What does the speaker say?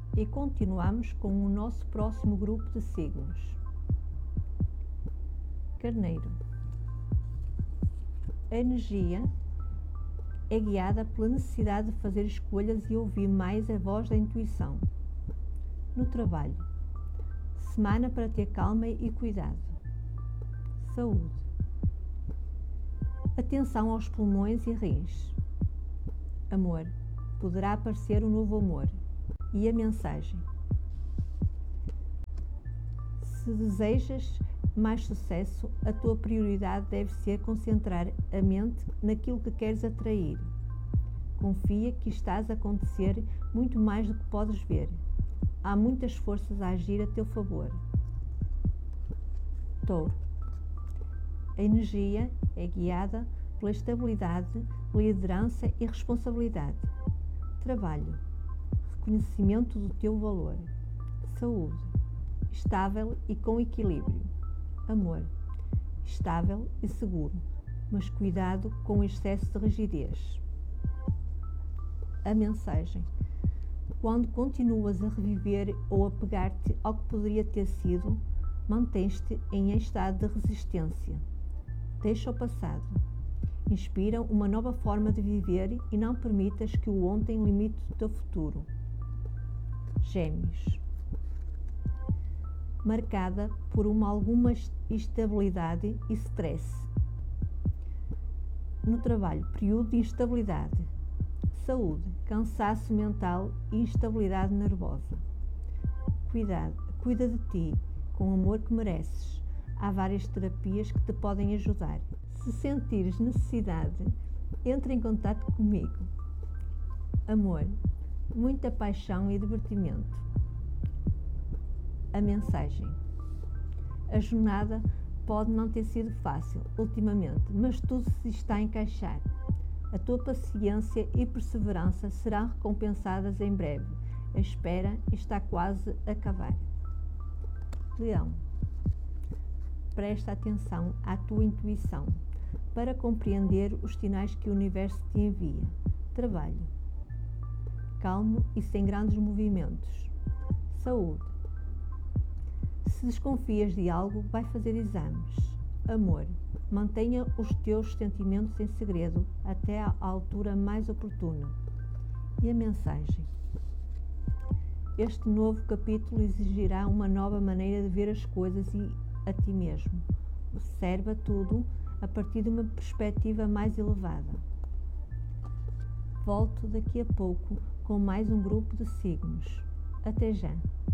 E continuamos com o nosso próximo grupo de signos. Carneiro. A energia é guiada pela necessidade de fazer escolhas e ouvir mais a voz da intuição. No trabalho, semana para ter calma e cuidado. Saúde. Atenção aos pulmões e rins. Amor. Poderá aparecer um novo amor. E a mensagem: se desejas mais sucesso, a tua prioridade deve ser concentrar a mente naquilo que queres atrair. Confia que estás a acontecer muito mais do que podes ver. Há muitas forças a agir a teu favor. Touro. A energia é guiada pela estabilidade, liderança e responsabilidade. Trabalho. Reconhecimento do teu valor. Saúde. Estável e com equilíbrio. Amor. Estável e seguro, mas cuidado com o excesso de rigidez. A mensagem: quando continuas a reviver ou a pegar-te ao que poderia ter sido, mantens-te em estado de resistência. Deixa o passado. Inspira uma nova forma de viver e não permitas que o ontem limite o teu futuro. Gêmeos. Marcada por alguma instabilidade e stress. No trabalho, período de instabilidade. Saúde, cansaço mental e instabilidade nervosa. Cuida de ti, com o amor que mereces. Há várias terapias que te podem ajudar. Se sentires necessidade, entre em contato comigo. Amor, muita paixão e divertimento. A mensagem: a jornada pode não ter sido fácil ultimamente, mas tudo se está a encaixar. A tua paciência e perseverança serão recompensadas em breve. A espera está quase a acabar. Leão. Presta atenção à tua intuição para compreender os sinais que o universo te envia. Trabalho. Calmo e sem grandes movimentos. Saúde. Se desconfias de algo, vai fazer exames. Amor. Mantenha os teus sentimentos em segredo até à altura mais oportuna. E a mensagem: este novo capítulo exigirá uma nova maneira de ver as coisas e a ti mesmo. Observa tudo a partir de uma perspectiva mais elevada. Volto daqui a pouco com mais um grupo de signos. Até já!